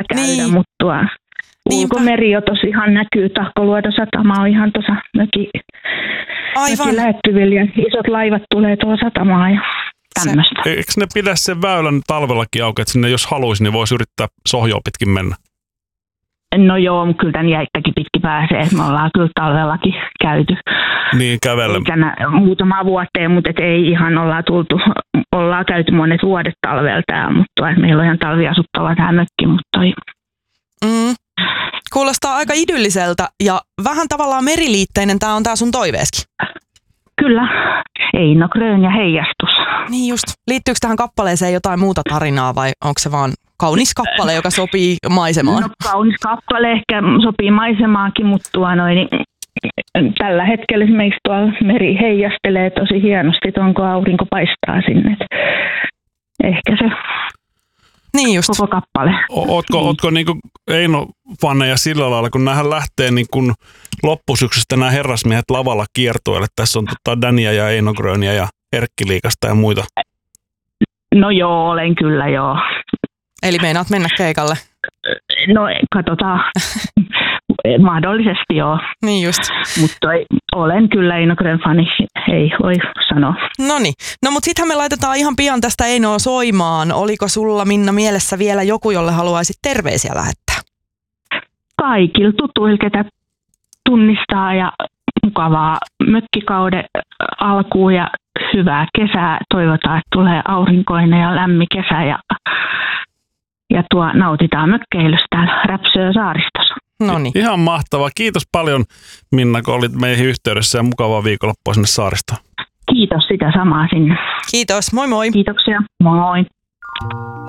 käydä, mutta ulkomeri jo tosi ihan näkyy. Tahkoluodon satama on ihan tuossa mökin lähettyvillä ja isot laivat tulee tuohon satamaan ja tämmöistä. Eikö ne pidä sen väylän talvellakin auki, että sinne jos haluaisi, niin voisi yrittää sohjoa pitkin mennä? No joo, mutta kyllä tämän jäittäkin pitkin pääsee. Me ollaan kyllä talvellakin käyty. Niin, kävellä. Muutama vuoteen, mutta ei ihan ollaan käyty monet vuodet talvella täällä, mutta meillä on ihan talviasuttava tämä mökki, mutta Kuulostaa aika idylliseltä ja vähän tavallaan meriliitteinen tämä on tää sun toiveeskin. Kyllä, Eino Grön ja heijastus. Niin just. Liittyykö tähän kappaleeseen jotain muuta tarinaa vai onko se vaan kaunis kappale, joka sopii maisemaan? No kaunis kappale ehkä sopii maisemaankin, mutta tällä hetkellä esimerkiksi tuolla meri heijastelee tosi hienosti, kun aurinko paistaa sinne. Ehkä se niin just. Koko kappale. Ootko niinku Eino-faneja sillä lailla, kun näähän lähtee niin kun loppusyksystä nämä herrasmiehet lavalla kiertueelle. Tässä on Dania ja Eino Gröniä ja Erkki Liikasta ja muita. No joo, olen kyllä joo. Eli meinaat mennä keikalle? No katsotaan. Mahdollisesti joo. Niin just. Mutta olen kyllä Eino Grön fani, ei voi sanoa. Noniin. No mutta sittenhän me laitetaan ihan pian tästä Einoa soimaan. Oliko sulla, Minna, mielessä vielä joku, jolle haluaisit terveisiä lähettää? Kaikilla tutuilla, ketä tunnistaa ja mukavaa mökkikauden alkuun ja hyvää kesää. Toivotaan, että tulee aurinkoinen ja lämmin kesä ja nautitaan mökkeilystä täällä Räpsö saaristossa. Noniin. Ihan mahtavaa. Kiitos paljon, Minna, kun olit meihin yhteydessä ja mukavaa viikonloppua sinne saaristoon. Kiitos, sitä samaa sinne. Kiitos, moi moi. Kiitoksia, moi.